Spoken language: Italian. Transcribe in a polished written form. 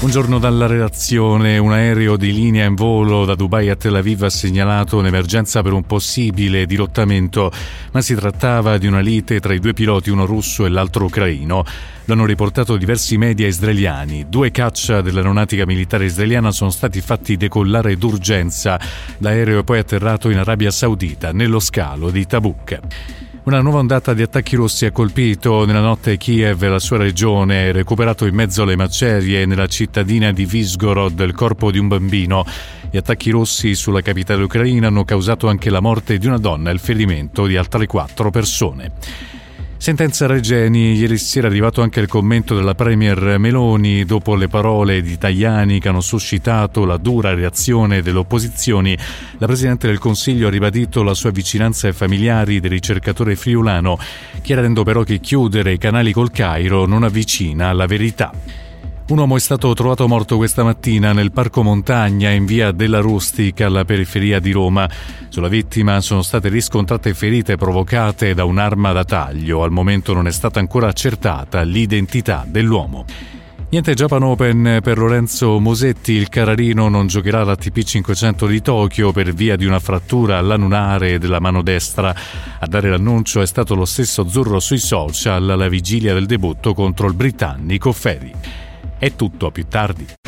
Buongiorno dalla redazione. Un aereo di linea in volo da Dubai a Tel Aviv ha segnalato un'emergenza per un possibile dirottamento, ma si trattava di una lite tra i due piloti, uno russo e l'altro ucraino. L'hanno riportato diversi media israeliani. 2 caccia dell'aeronautica militare israeliana sono stati fatti decollare d'urgenza. L'aereo è poi atterrato in Arabia Saudita, nello scalo di Tabuk. Una nuova ondata di attacchi russi ha colpito nella notte Kiev e la sua regione, recuperato in mezzo alle macerie nella cittadina di Vyshgorod il corpo di un bambino. Gli attacchi russi sulla capitale ucraina hanno causato anche la morte di una donna e il ferimento di altre 4 persone. Sentenza Regeni. Ieri sera è arrivato anche il commento della premier Meloni dopo le parole di Tajani che hanno suscitato la dura reazione delle opposizioni. La Presidente del Consiglio ha ribadito la sua vicinanza ai familiari del ricercatore friulano, chiarendo però che chiudere i canali col Cairo non avvicina alla verità. Un uomo è stato trovato morto questa mattina nel Parco Montagna in via della Rustica alla periferia di Roma. Sulla vittima sono state riscontrate ferite provocate da un'arma da taglio. Al momento non è stata ancora accertata l'identità dell'uomo. Niente Japan Open per Lorenzo Musetti. Il Carrarino non giocherà l'ATP 500 di Tokyo per via di una frattura all'anulare della mano destra. A dare l'annuncio è stato lo stesso azzurro sui social alla vigilia del debutto contro il britannico Ferry. È tutto, a più tardi.